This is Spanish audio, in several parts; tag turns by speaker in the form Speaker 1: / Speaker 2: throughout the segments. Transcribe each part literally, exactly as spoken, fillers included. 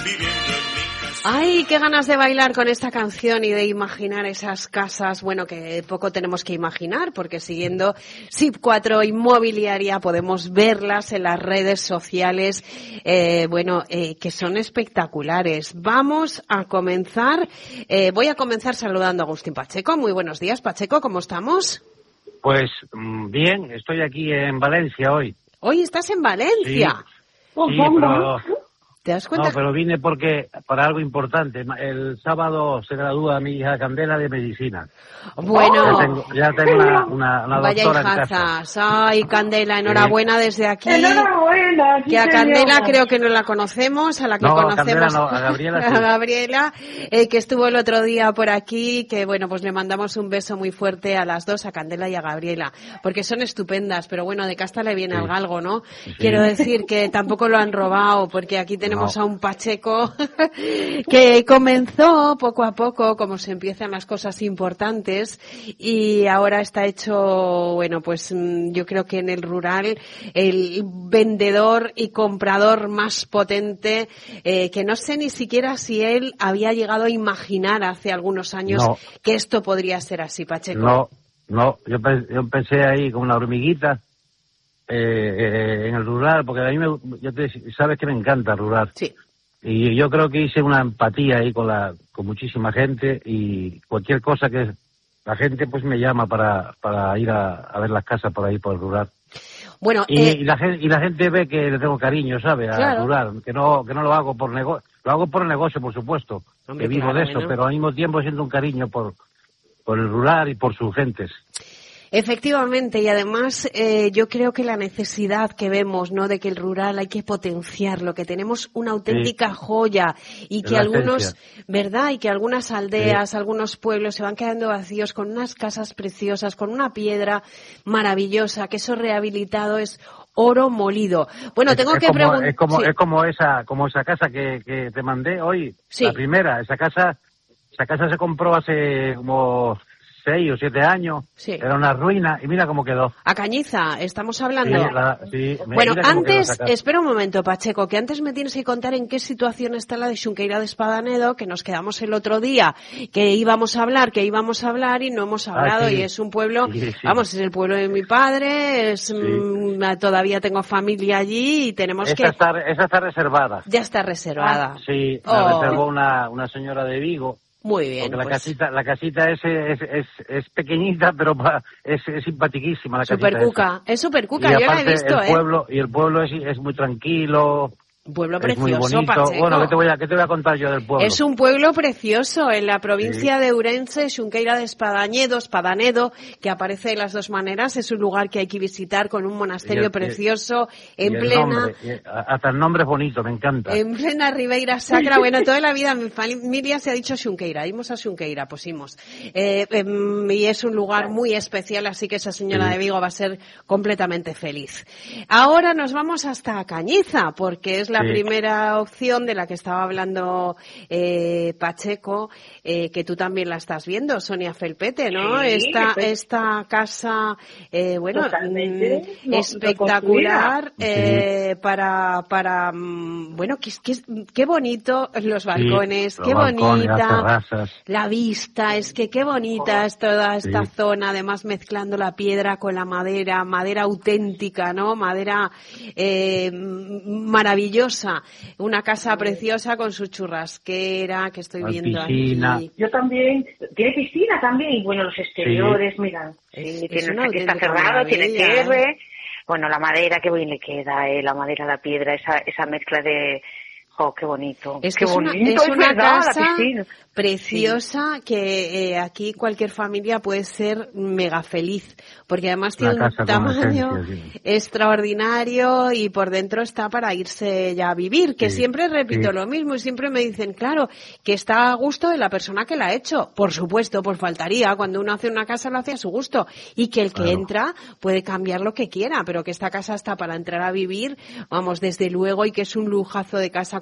Speaker 1: Ay, qué ganas de bailar con esta canción y de imaginar esas casas, bueno, que poco tenemos que imaginar, porque siguiendo S I P cuatro Inmobiliaria podemos verlas en las redes sociales, eh, bueno, eh, que son espectaculares. Vamos a comenzar, eh, voy a comenzar saludando a Agustín Pacheco. Muy buenos días, Pacheco, ¿cómo estamos?
Speaker 2: Pues bien, estoy aquí en Valencia hoy.
Speaker 1: ¿Hoy estás en Valencia?
Speaker 2: Sí, sí, pero...
Speaker 1: ¿Te das cuenta?
Speaker 2: No, pero vine porque para algo importante. El sábado se gradúa mi hija Candela de medicina.
Speaker 1: Bueno,
Speaker 2: ya tengo, ya tengo una, una, una
Speaker 1: vaya
Speaker 2: doctora en
Speaker 1: hijazas.
Speaker 2: casa.
Speaker 1: Ay, Candela, enhorabuena sí. Desde aquí.
Speaker 3: Enhorabuena.
Speaker 1: Que a Candela creo que no la conocemos, a la que
Speaker 2: no,
Speaker 1: conocemos.
Speaker 2: A, no, a Gabriela, sí.
Speaker 1: A Gabriela, eh, que estuvo el otro día por aquí, que bueno, pues le mandamos un beso muy fuerte a las dos, a Candela y a Gabriela, porque son estupendas, pero bueno, de casta le viene sí. al galgo, ¿no? Sí. Quiero decir que tampoco lo han robado, porque aquí tenemos no. a un Pacheco que comenzó poco a poco, como se empiezan las cosas importantes, y ahora está hecho, bueno, pues yo creo que en el rural, el vendedor y comprador más potente, eh, que no sé ni siquiera si él había llegado a imaginar hace algunos años no. que esto podría ser así, Pacheco.
Speaker 2: No, no, yo, yo empecé ahí con una hormiguita eh, eh, en el rural, porque a mí, me, yo te, sabes que me encanta el rural.
Speaker 1: Sí.
Speaker 2: Y yo creo que hice una empatía ahí con la con muchísima gente, y cualquier cosa que la gente pues me llama para para ir a, a ver las casas por ahí por el rural.
Speaker 1: Bueno,
Speaker 2: y,
Speaker 1: eh...
Speaker 2: y la gente y la gente ve que le tengo cariño, ¿sabe? Al
Speaker 1: claro.
Speaker 2: rural, que no que no lo hago por negocio, lo hago por el negocio, por supuesto, Hombre, que vivo claro, de eso, ¿no? Pero al mismo tiempo siento un cariño por por el rural y por sus gentes.
Speaker 1: Efectivamente, y además eh, yo creo que la necesidad que vemos, ¿no?, de que el rural hay que potenciarlo, que tenemos una auténtica sí. joya, y que algunos, ¿verdad?, y que algunas aldeas, sí. algunos pueblos se van quedando vacíos con unas casas preciosas, con una piedra maravillosa, que eso rehabilitado es oro molido. Bueno,
Speaker 2: es,
Speaker 1: tengo
Speaker 2: es
Speaker 1: que
Speaker 2: preguntar...
Speaker 1: preguntar...
Speaker 2: Es como,
Speaker 1: sí.
Speaker 2: es como esa como esa casa que, que te mandé hoy,
Speaker 1: sí.
Speaker 2: la primera, esa casa, esa casa se compró hace como... seis o siete años, sí. Era una ruina, y mira cómo quedó.
Speaker 1: A Cañiza, estamos hablando.
Speaker 2: Sí, la, sí,
Speaker 1: bueno, antes, espera un momento, Pacheco, que antes me tienes que contar en qué situación está la de Xunqueira de Espadanedo, que nos quedamos el otro día, que íbamos a hablar, que íbamos a hablar y no hemos hablado, ah, sí. y es un pueblo, sí, sí. vamos, es el pueblo de mi padre, es sí. mmm, todavía tengo familia allí y tenemos
Speaker 2: esa
Speaker 1: que...
Speaker 2: Está, esa está reservada.
Speaker 1: Ya está reservada.
Speaker 2: Ah, sí, la oh. reservó una, una señora de Vigo.
Speaker 1: Muy bien.
Speaker 2: Porque la
Speaker 1: pues.
Speaker 2: casita, la casita es, es, es, es pequeñita, pero es, es simpatiquísima la casita.
Speaker 1: Super cuca, es super cuca, yo la he visto,
Speaker 2: el
Speaker 1: eh.
Speaker 2: Pueblo, y el pueblo es, es muy tranquilo.
Speaker 1: Un pueblo
Speaker 2: es
Speaker 1: precioso,
Speaker 2: muy bonito.
Speaker 1: Pacheco.
Speaker 2: Bueno, ¿qué te, voy a, ¿qué te voy a contar yo del pueblo?
Speaker 1: Es un pueblo precioso en la provincia sí. de Ourense, Xunqueira de Espadañedo, Espadanedo, que aparece de las dos maneras. Es un lugar que hay que visitar con un monasterio el, precioso y, en y plena...
Speaker 2: Nombre, y, hasta el nombre es bonito, me encanta.
Speaker 1: En plena Ribeira Sacra. Bueno, toda la vida mi familia se ha dicho Xunqueira. Dimos a Xunqueira, pusimos. Eh, eh, y es un lugar muy especial, así que esa señora sí. de Vigo va a ser completamente feliz. Ahora nos vamos hasta Cañiza, porque es la sí. primera opción de la que estaba hablando eh, Pacheco, eh, que tú también la estás viendo, Sonia Felpete, ¿no?
Speaker 3: Sí,
Speaker 1: esta,
Speaker 3: pues,
Speaker 1: esta casa, eh, bueno,
Speaker 3: mm,
Speaker 1: espectacular, eh, sí. para, para, bueno, qué, qué, qué bonito los balcones, sí,
Speaker 2: los
Speaker 1: qué
Speaker 2: balcones,
Speaker 1: bonita la vista, es que qué bonita es toda esta sí. zona, además mezclando la piedra con la madera, madera auténtica, ¿no? Madera eh, maravillosa. Una casa preciosa con su churrasquera que estoy
Speaker 2: la
Speaker 1: viendo
Speaker 2: piscina.
Speaker 1: aquí.
Speaker 3: Yo también. Tiene piscina también. Y bueno, los exteriores, sí. mira.
Speaker 1: Es,
Speaker 3: sí,
Speaker 1: es
Speaker 3: tiene,
Speaker 1: una
Speaker 3: aquí está cerrado,
Speaker 1: maravilla.
Speaker 3: tiene cierre. Bueno, la madera, qué bien le queda, eh, la madera, la piedra, esa, esa mezcla de... Oh, qué bonito.
Speaker 1: Es
Speaker 3: qué
Speaker 1: que
Speaker 3: bonito,
Speaker 1: es una, es una
Speaker 3: verdad,
Speaker 1: casa
Speaker 3: la
Speaker 1: preciosa sí. que eh, aquí cualquier familia puede ser mega feliz, porque además tiene un tamaño esencia, sí. extraordinario y por dentro está para irse ya a vivir, que sí. siempre repito sí. lo mismo y siempre me dicen, claro, que está a gusto de la persona que la ha hecho. Por supuesto, pues faltaría, cuando uno hace una casa lo hace a su gusto y que el que claro. entra puede cambiar lo que quiera, pero que esta casa está para entrar a vivir, vamos, desde luego, y que es un lujazo de casa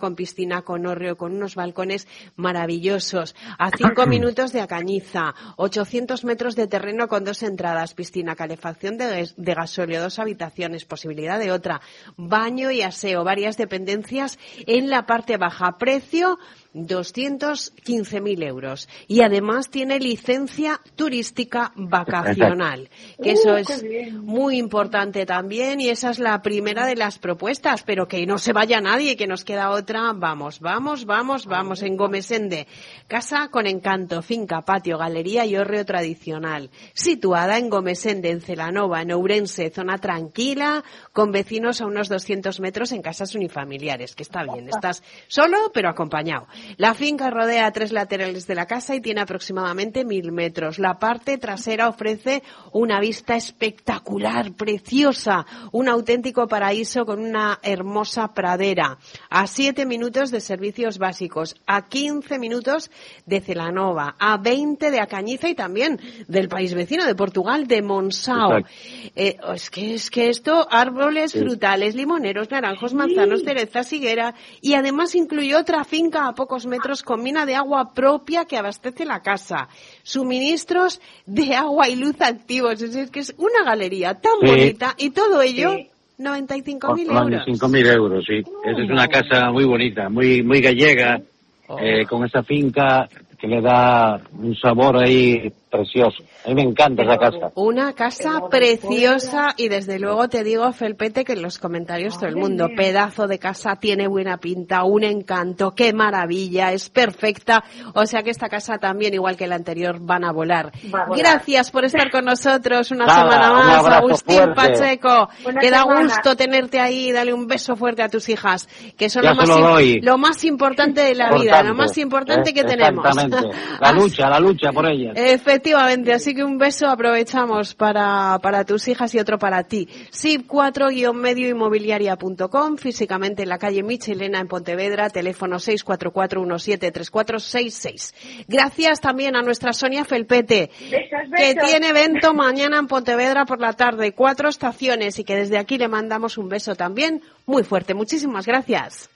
Speaker 1: con piscina, con hórreo, con unos balcones maravillosos. A cinco minutos de Acañiza, ochocientos metros de terreno con dos entradas, piscina, calefacción de, de gasóleo, dos habitaciones, posibilidad de otra, baño y aseo, varias dependencias en la parte baja. Precio doscientos quince mil euros. Y además tiene licencia turística vacacional, que eso uh, es muy importante también, y esa es la primera de las propuestas, pero que no se vaya nadie, que nos queda otra. Vamos, vamos, vamos, vamos. En Gomesende, casa con encanto, finca, patio, galería y hórreo tradicional, situada en Gomesende, en Celanova, en Ourense, zona tranquila, con vecinos a unos doscientos metros en casas unifamiliares, que está bien, estás solo pero acompañado. La finca rodea tres laterales de la casa y tiene aproximadamente mil metros. La parte trasera ofrece una vista espectacular, preciosa, un auténtico paraíso con una hermosa pradera. A siete minutos de servicios básicos, a quince minutos de Celanova, a veinte de Acañiza y también del país vecino de Portugal, de Monsao. Eh, es que es que esto, árboles, sí. frutales, limoneros, naranjos, manzanos, cerezas, higuera, y además incluye otra finca a pocos metros con mina de agua propia que abastece la casa, suministros de agua y luz activos. Es decir, que es una galería tan sí. bonita, y todo ello sí. noventa y cinco mil euros.
Speaker 2: noventa y cinco mil euros, sí. Oh. Esa es una casa muy bonita, muy muy gallega, oh. eh, con esa finca que le da un sabor ahí precioso. A mí me encanta esa casa.
Speaker 1: Una casa preciosa, y desde luego te digo, Felpete, que en los comentarios todo el mundo, pedazo de casa, tiene buena pinta, un encanto, qué maravilla, es perfecta. O sea que esta casa también, igual que la anterior, van a volar. Va a volar. Gracias por estar con nosotros una Nada, semana más, un Agustín fuerte. Pacheco. Buena que da semana. Gusto tenerte ahí. Dale un beso fuerte a tus hijas, que son lo más, lo, lo más importante de la importante, vida, lo más importante eh, que tenemos.
Speaker 2: La lucha, la lucha por ellas.
Speaker 1: Efectivamente, así que un beso aprovechamos para, para tus hijas y otro para ti. S I P cuatro guion medio inmobiliaria punto com, físicamente en la calle Michelena en Pontevedra, teléfono seis cuatro cuatro uno siete tres cuatro seis seis. Gracias también a nuestra Sonia Felpete, besos, besos. que tiene evento mañana en Pontevedra por la tarde, cuatro estaciones, y que desde aquí le mandamos un beso también muy fuerte. Muchísimas gracias.